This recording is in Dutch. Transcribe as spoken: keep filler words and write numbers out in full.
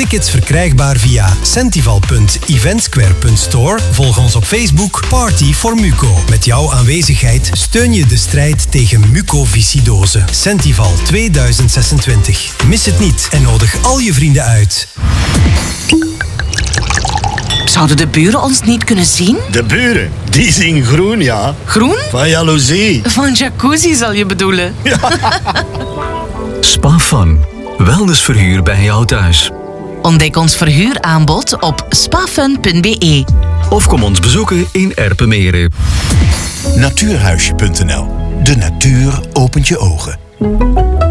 Tickets verkrijgbaar via centival punt eventsquare punt store. Volg ons op Facebook Party for Muco. Met jouw aanwezigheid steun je de strijd tegen mucoviscidose. Centival tweeduizend zesentwintig. Mis het niet en nodig al je vrienden uit. Zouden de buren ons niet kunnen zien? De buren? Die zien groen, ja. Groen? Van jaloezie. Van jacuzzi zal je bedoelen. Ja. Spa Fun. Wellnessverhuur bij jou thuis. Ontdek ons verhuuraanbod op spafun punt be. Of kom ons bezoeken in Erpenmeren. Natuurhuisje punt n l. De natuur opent je ogen.